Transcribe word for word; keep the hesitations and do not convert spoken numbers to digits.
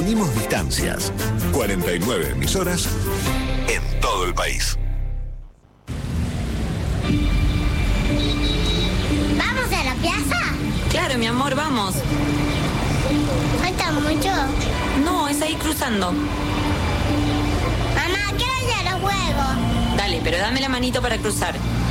Unimos distancias. cuarenta y nueve emisoras en todo el país. ¿Vamos a la plaza? Claro, mi amor, vamos. ¿Falta mucho? No, es ahí cruzando. Mamá, ¿qué hora los juegos? Dale, pero dame la manito para cruzar.